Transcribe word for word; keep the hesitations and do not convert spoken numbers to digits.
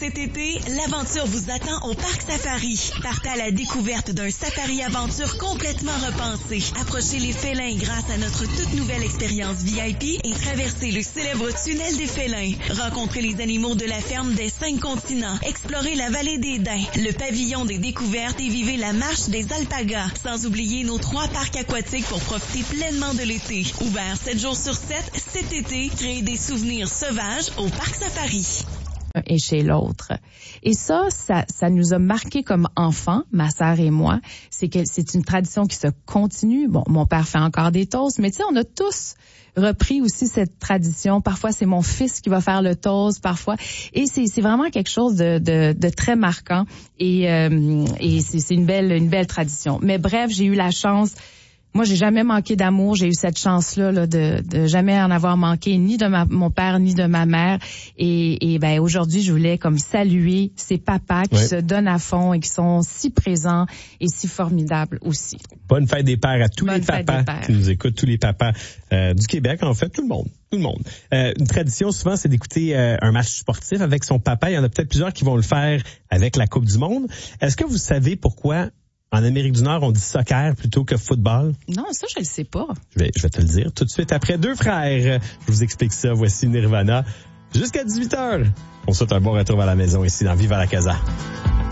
Cet été, l'aventure vous attend au Parc Safari. Partez à la découverte d'un safari-aventure complètement repensé. Approchez les félins grâce à notre toute nouvelle expérience V I P et traversez le célèbre tunnel des félins. Rencontrez les animaux de la ferme des cinq continents. Explorez la vallée des Daims, le pavillon des découvertes et vivez la marche des alpagas. Sans oublier nos trois parcs aquatiques pour profiter pleinement de l'été. Ouvert sept jours sur sept, cet été, créez des souvenirs sauvages au Parc Safari. Et chez l'autre. Et ça, ça, ça nous a marqué comme enfants, ma sœur et moi. C'est que c'est une tradition qui se continue. Bon, mon père fait encore des toasts, mais tu sais, on a tous repris aussi cette tradition. Parfois, c'est mon fils qui va faire le toast, parfois. Et c'est, c'est vraiment quelque chose de, de, de très marquant. Et, euh, et c'est, c'est une belle, une belle tradition. Mais bref, j'ai eu la chance. Moi, j'ai jamais manqué d'amour. J'ai eu cette chance-là là, de, de jamais en avoir manqué, ni de ma, mon père, ni de ma mère. Et, et ben aujourd'hui, je voulais comme saluer ces papas qui ouais. se donnent à fond et qui sont si présents et si formidables aussi. Bonne fête des pères à tous Bonne les papas qui nous écoutent, tous les papas euh, du Québec, en fait, tout le monde. Tout le monde. Euh, une tradition, souvent, c'est d'écouter euh, un match sportif avec son papa. Il y en a peut-être plusieurs qui vont le faire avec la Coupe du Monde. Est-ce que vous savez pourquoi en Amérique du Nord, on dit soccer plutôt que football? Non, ça, je le sais pas. Je vais, je vais te le dire tout de suite après Deux frères. Je vous explique ça. Voici Nirvana. Jusqu'à dix-huit heures. On souhaite un bon retour à la maison ici dans Viva la Casa.